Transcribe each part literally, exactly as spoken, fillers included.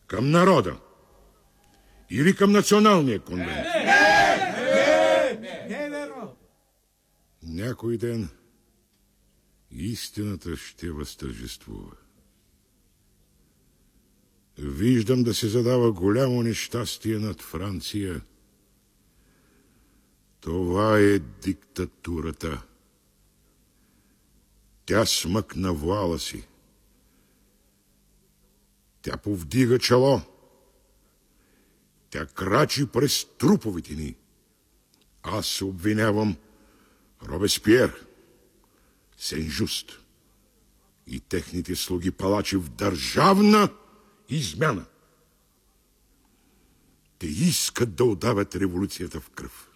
Към народа или към националния конвент? Не, не, не, не е верно. Някой ден истината ще възтържествува. Виждам да се задава голямо нещастие над Франция. Това е диктатурата. Тя смъкна вуала си. Тя повдига чело. Тя крачи през труповете ни. Аз се обвинявам Робеспиер, Сен-Жуст и техните слуги палачи в държавна измяна. Те искат да удавят революцията в кръв.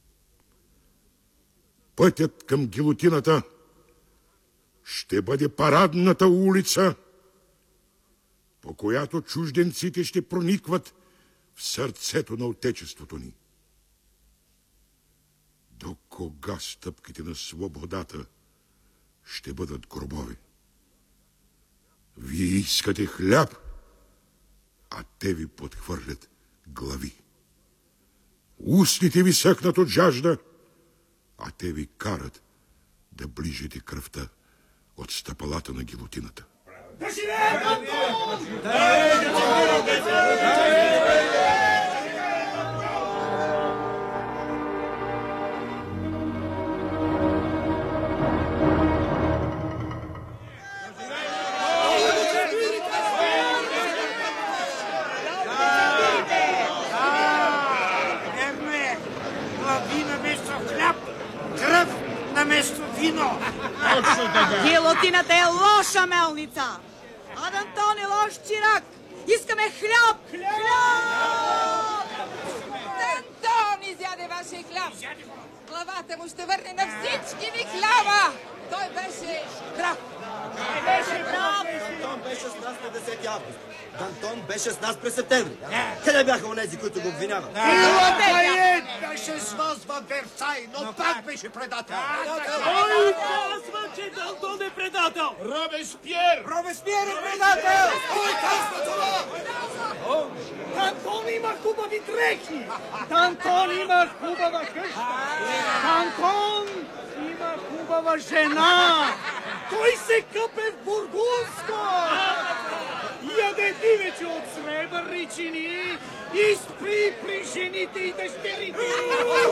Пътят към гилотината ще бъде парадната улица, по която чужденците ще проникват в сърцето на отечеството ни. До кога стъпките на свободата ще бъдат гробове? Вие искате хляб, а те ви подхвърлят глави. Устните ви съкнат от жажда, а те ви карат да ближите кръвта от стъпалата на гилотината. Гилотината е лоша мелница. Антон е лош чирак. Искаме хляб! Хляб! Антон изяде вашия хляб. Главата му ще върне на всички ви хляба. Той беше прав. Той беше прав. Дантон беше с нас на десети август. Дантон беше с нас през септември. Къде бяха онези, които го обвиняват? Лафайет беше с вас във Версай, но пак беше предател. Кой казва, че Дантон е предател? Робеспиер! Робеспиер е предател! Кой казва това? Дантон има хубави дрехи! Дантон има хубава къща! Дантон има хубава жена! Той се къпе в Бургунско! Яде дивече от сребърни чини и спи при жените и дъщерите!